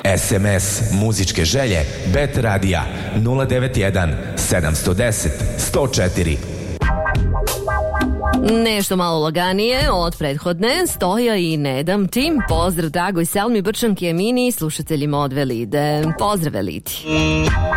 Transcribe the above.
SMS muzičke želje Bet Radija 091 710 104. Nešto malo laganije od prethodne, Stoja i Ne dam ti. Pozdrav dragoj Selmi Brčanki Emini, slušateljima od Velide. Pozdrav Velidi.